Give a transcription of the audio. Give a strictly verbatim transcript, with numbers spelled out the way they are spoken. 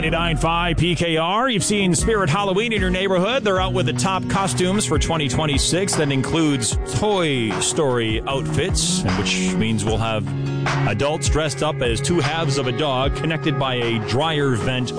ninety-nine point five P K R. You've seen Spirit Halloween in your neighborhood. They're out with the top costumes for twenty twenty-six. That includes Toy Story outfits, which means we'll have adults dressed up as two halves of a dog connected by a dryer vent